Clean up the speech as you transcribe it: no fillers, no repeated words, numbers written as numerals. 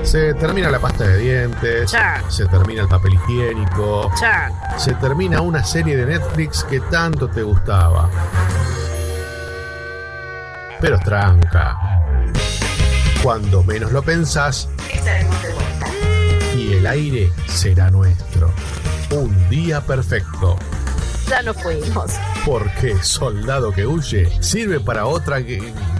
Se termina la pasta de dientes, Chan. se termina el papel higiénico, Chan. se termina una serie de Netflix que tanto te gustaba. Pero tranca, cuando menos lo pensás, Estaremos de vuelta. y el aire será nuestro. Un día perfecto. Ya nos fuimos. Porque soldado que huye sirve para otra que...